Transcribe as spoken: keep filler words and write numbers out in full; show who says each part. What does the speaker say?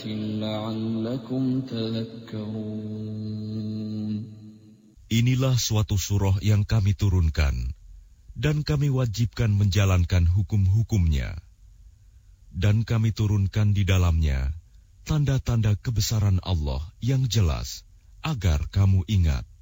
Speaker 1: لعلكم تذكرون.
Speaker 2: Inilah suatu surah yang kami turunkan, dan kami wajibkan menjalankan hukum-hukumnya. Dan kami turunkan di dalamnya tanda-tanda kebesaran Allah yang jelas, agar kamu ingat.